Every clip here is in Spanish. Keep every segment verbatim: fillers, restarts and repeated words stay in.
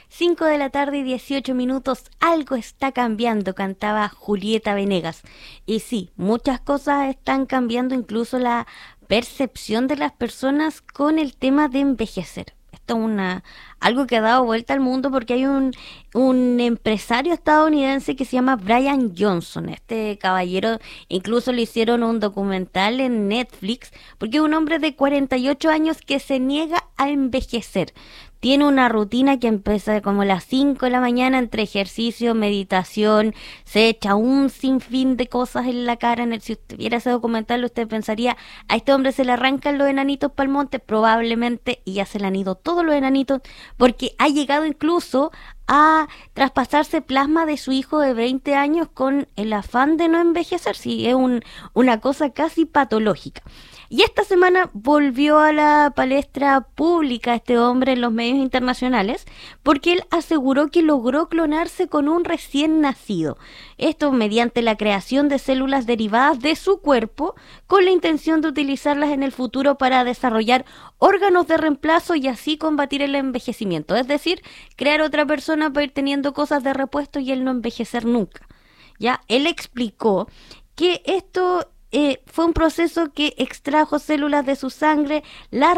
Cinco de la tarde y dieciocho minutos, algo está cambiando, cantaba Julieta Venegas. Y sí, muchas cosas están cambiando, incluso la percepción de las personas con el tema de envejecer. Esto es una, algo que ha dado vuelta al mundo porque hay un, un empresario estadounidense que se llama Brian Johnson. Este caballero incluso le hicieron un documental en Netflix porque es un hombre de cuarenta y ocho años que se niega a envejecer. Tiene una rutina que empieza como a las cinco de la mañana entre ejercicio, meditación, se echa un sinfín de cosas en la cara. En el, si usted viera ese documental, usted pensaría, a este hombre se le arrancan los enanitos para el monte, probablemente, y ya se le han ido todos los enanitos, porque ha llegado incluso a traspasarse plasma de su hijo de veinte años con el afán de no envejecer. Sí, es un, una cosa casi patológica. Y esta semana volvió a la palestra pública este hombre en los medios internacionales porque él aseguró que logró clonarse con un recién nacido. Esto mediante la creación de células derivadas de su cuerpo con la intención de utilizarlas en el futuro para desarrollar órganos de reemplazo y así combatir el envejecimiento. Es decir, crear otra persona para ir teniendo cosas de repuesto y él no envejecer nunca. Ya, él explicó que esto Eh, fue un proceso que extrajo células de su sangre, las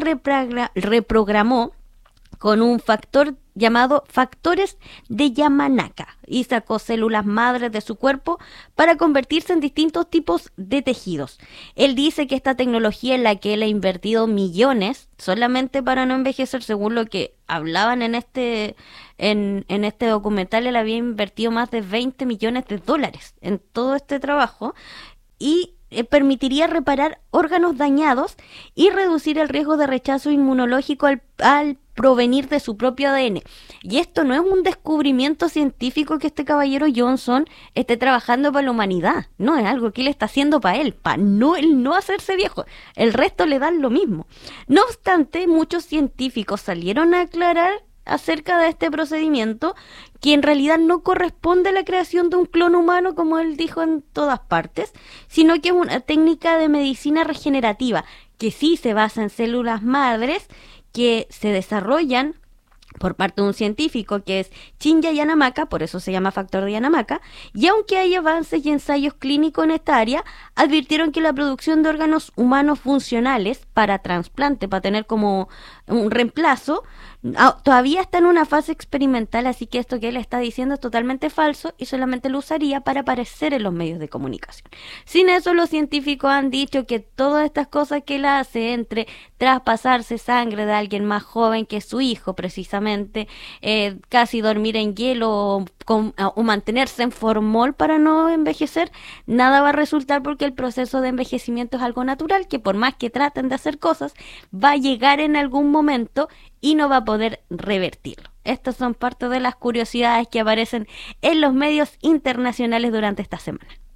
reprogramó con un factor llamado factores de Yamanaka y sacó células madres de su cuerpo para convertirse en distintos tipos de tejidos. Él dice que esta tecnología en la que él ha invertido millones solamente para no envejecer, según lo que hablaban en este en, en este documental, él había invertido más de veinte millones de dólares en todo este trabajo y permitiría reparar órganos dañados y reducir el riesgo de rechazo inmunológico al, al provenir de su propio A D N. Y esto no es un descubrimiento científico que este caballero Johnson esté trabajando para la humanidad, no, es algo que él está haciendo para él, para no, él no hacerse viejo, el resto le dan lo mismo. No obstante, muchos científicos salieron a aclarar acerca de este procedimiento, que en realidad no corresponde a la creación de un clon humano, como él dijo en todas partes, sino que es una técnica de medicina regenerativa, que sí se basa en células madres que se desarrollan por parte de un científico que es Shinya Yanamaka, por eso se llama factor de Yanamaka, y aunque hay avances y ensayos clínicos en esta área, advirtieron que la producción de órganos humanos funcionales para trasplante, para tener como un reemplazo, todavía está en una fase experimental, así que esto que él está diciendo es totalmente falso y solamente lo usaría para aparecer en los medios de comunicación. Sin eso, los científicos han dicho que todas estas cosas que él hace, entre traspasarse sangre de alguien más joven que su hijo, precisamente, eh, casi dormir en hielo o, con, o mantenerse en formol para no envejecer, nada va a resultar porque el proceso de envejecimiento es algo natural, que por más que traten de hacer cosas, va a llegar en algún momento y no va a poder revertirlo. Estas son parte de las curiosidades que aparecen en los medios internacionales durante esta semana.